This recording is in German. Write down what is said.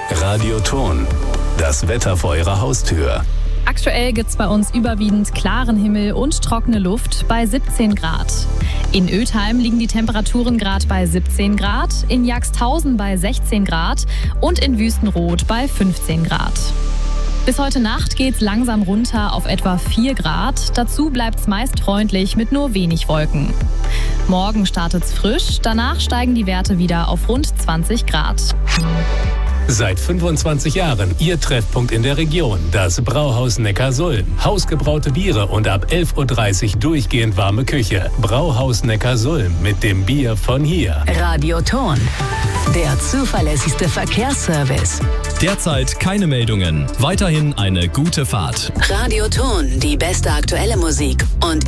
Radioton. Das Wetter vor Ihrer Haustür. Aktuell gibt es bei uns überwiegend klaren Himmel und trockene Luft bei 17 Grad. In Ötheim liegen die Temperaturen gerade bei 17 Grad, in Jagsthausen bei 16 Grad und in Wüstenrot bei 15 Grad. Bis heute Nacht geht's langsam runter auf etwa 4 Grad. Dazu bleibt's meist freundlich mit nur wenig Wolken. Morgen startet's frisch, danach steigen die Werte wieder auf rund 20 Grad. Seit 25 Jahren Ihr Treffpunkt in der Region, das Brauhaus Neckarsulm. Hausgebraute Biere und ab 11.30 Uhr durchgehend warme Küche. Brauhaus Neckarsulm mit dem Bier von hier. Radioton, der zuverlässigste Verkehrsservice. Derzeit keine Meldungen. Weiterhin eine gute Fahrt. Radioton, die beste aktuelle Musik und